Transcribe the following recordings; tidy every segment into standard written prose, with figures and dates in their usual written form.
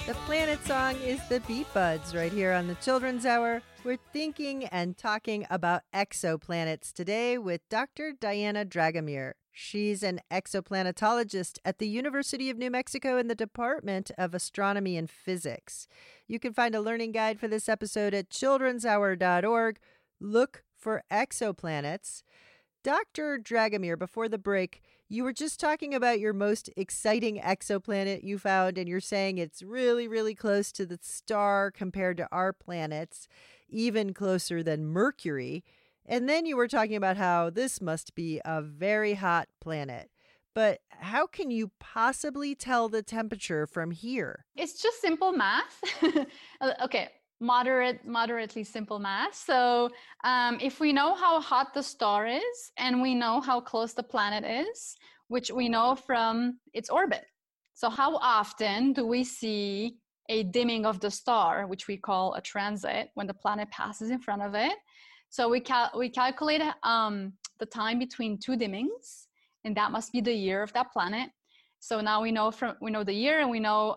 The planet song is the Beat Buds right here on the Children's Hour. We're thinking and talking about exoplanets today with Dr. Diana Dragomir. She's an exoplanetologist at the University of New Mexico in the Department of Astronomy and Physics. You can find a learning guide for this episode at childrenshour.org. Look for exoplanets. Dr. Dragomir, before the break, you were just talking about your most exciting exoplanet you found, and you're saying it's really, really close to the star compared to our planets, even closer than Mercury. And then you were talking about how this must be a very hot planet. But how can you possibly tell the temperature from here? It's just simple math. Okay. Moderately simple math. So if we know how hot the star is and we know how close the planet is, which we know from its orbit. So how often do we see a dimming of the star, which we call a transit, when the planet passes in front of it? So we calculate the time between two dimmings, and that must be the year of that planet. So now we know the year, and we know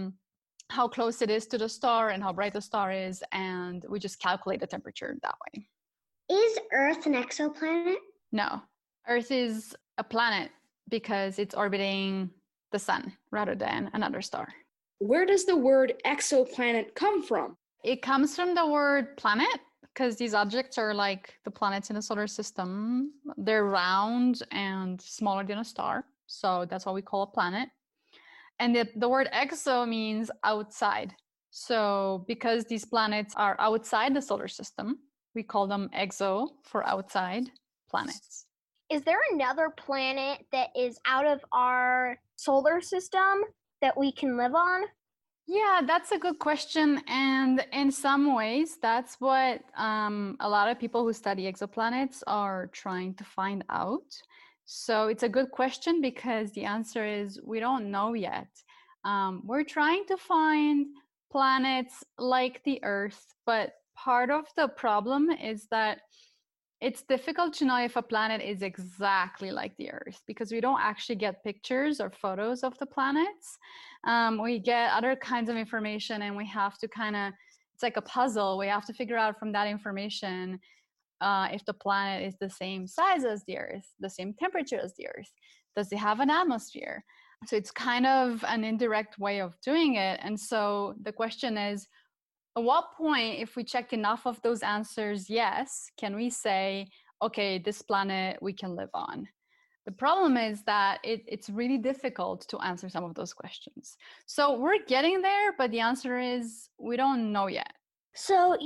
how close it is to the star and how bright the star is, and we just calculate the temperature that way. Is Earth an exoplanet? No. Earth is a planet because it's orbiting the sun rather than another star. Where does the word exoplanet come from? It comes from the word planet because these objects are like the planets in the solar system. They're round and smaller than a star, so that's what we call a planet. And the word exo means outside. So because these planets are outside the solar system, we call them exo for outside planets. Is there another planet that is out of our solar system that we can live on? Yeah, that's a good question. And in some ways, that's what a lot of people who study exoplanets are trying to find out. So it's a good question because the answer is we don't know yet. We're trying to find planets like the Earth, but part of the problem is that it's difficult to know if a planet is exactly like the Earth because we don't actually get pictures or photos of the planets. We get other kinds of information, and we have to it's like a puzzle. We have to figure out from that information if the planet is the same size as the Earth, the same temperature as the Earth. Does it have an atmosphere? So it's kind of an indirect way of doing it. And so the question is, at what point, if we check enough of those answers, yes, can we say, okay, this planet we can live on? The problem is that it's really difficult to answer some of those questions. So we're getting there, but the answer is we don't know yet. So,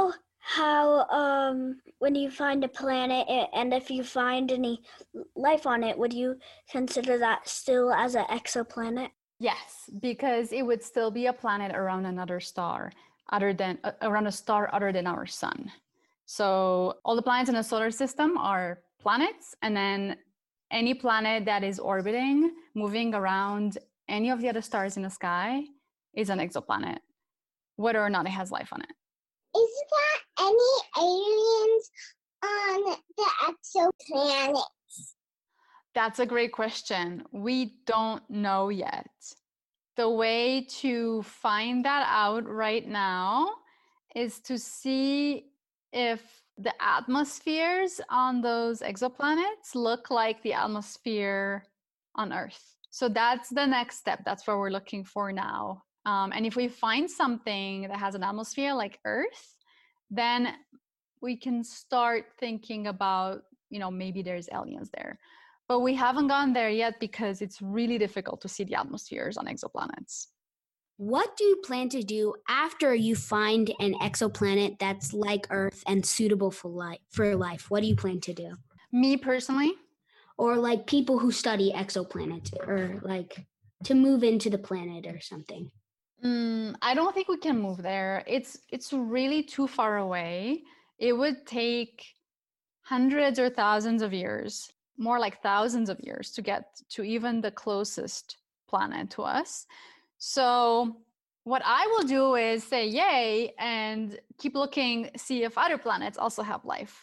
how when you find a planet and if you find any life on it, would you consider that still as an exoplanet? Yes, because it would still be a planet around another star around a star other than our sun. So all the planets in the solar system are planets, and then any planet that is orbiting, moving around any of the other stars in the sky is an exoplanet, whether or not it has life on it. Is there any aliens on the exoplanets? That's a great question. We don't know yet. The way to find that out right now is to see if the atmospheres on those exoplanets look like the atmosphere on Earth. So that's the next step. That's what we're looking for now. And if we find something that has an atmosphere like Earth, then we can start thinking about, maybe there's aliens there. But we haven't gone there yet because it's really difficult to see the atmospheres on exoplanets. What do you plan to do after you find an exoplanet that's like Earth and suitable for life? What do you plan to do? Me personally? Or like people who study exoplanets, or like to move into the planet or something? I don't think we can move there. It's really too far away. It would take hundreds or thousands of years, more like thousands of years, to get to even the closest planet to us. So what I will do is say yay and keep looking, see if other planets also have life.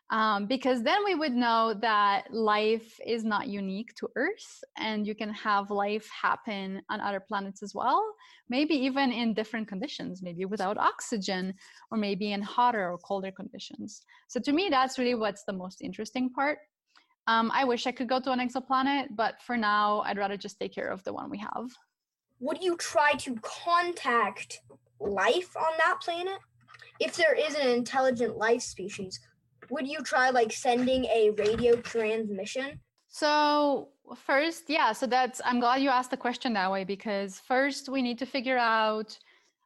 Because then we would know that life is not unique to Earth, and you can have life happen on other planets as well, maybe even in different conditions, maybe without oxygen, or maybe in hotter or colder conditions. So to me, that's really what's the most interesting part. I wish I could go to an exoplanet, but for now, I'd rather just take care of the one we have. Would you try to contact life on that planet? If there is an intelligent life species, would you try sending a radio transmission? So first, I'm glad you asked the question that way, because first we need to figure out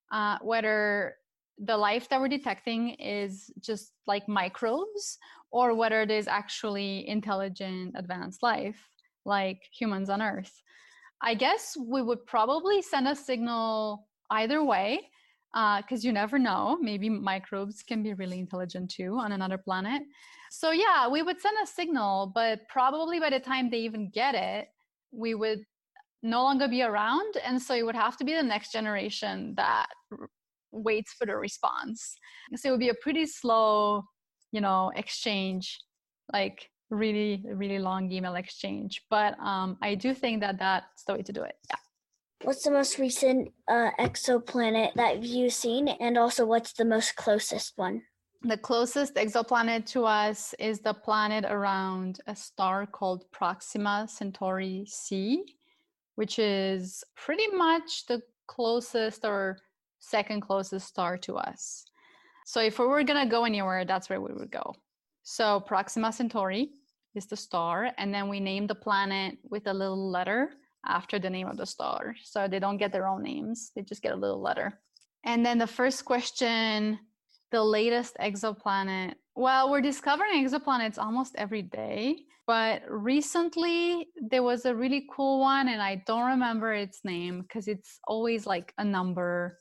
whether the life that we're detecting is just like microbes, or whether it is actually intelligent, advanced life, like humans on Earth. I guess we would probably send a signal either way, because you never know. Maybe microbes can be really intelligent too on another planet. So yeah, we would send a signal, but probably by the time they even get it, we would no longer be around. And so it would have to be the next generation that waits for the response. So it would be a pretty slow, exchange, like really, really long email exchange. But I do think that that's the way to do it. Yeah. What's the most recent exoplanet that you've seen? And also, what's the most closest one? The closest exoplanet to us is the planet around a star called Proxima Centauri c, which is pretty much the closest or second closest star to us. So if we were going to go anywhere, that's where we would go. So Proxima Centauri is the star, and then we name the planet with a little letter after the name of the star. So they don't get their own names, they just get a little letter. And then the first question, the latest exoplanet. Well, we're discovering exoplanets almost every day, but recently there was a really cool one, and I don't remember its name because it's always like a number.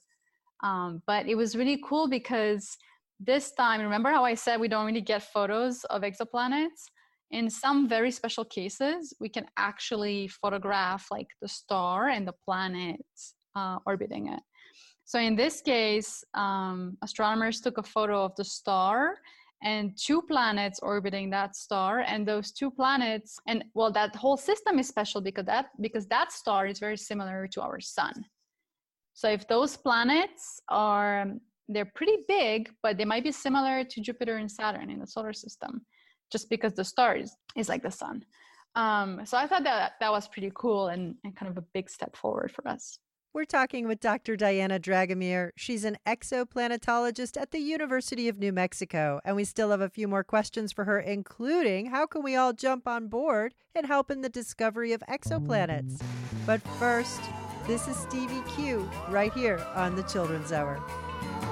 But it was really cool because this time, remember how I said we don't really get photos of exoplanets? In some very special cases, we can actually photograph like the star and the planets orbiting it. So in this case, astronomers took a photo of the star and 2 planets orbiting that star, and those 2 planets, and well, that whole system is special because that star is very similar to our sun. So if those planets they're pretty big, but they might be similar to Jupiter and Saturn in the solar system, just because the star is like the sun. So I thought that was pretty cool and kind of a big step forward for us. We're talking with Dr. Diana Dragomir. She's an exoplanetologist at the University of New Mexico. And we still have a few more questions for her, including how can we all jump on board and help in the discovery of exoplanets? But first, this is Stevie Q right here on the Children's Hour.